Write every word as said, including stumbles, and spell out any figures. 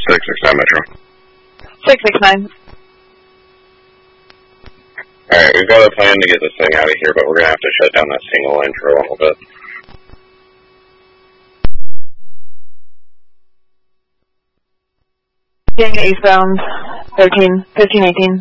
six six nine Metro. six six nine. Alright, we've got a plan to get this thing out of here, but we're going to have to shut down that single lane for a little bit. Getting eastbound, thirteen, fifteen, eighteen.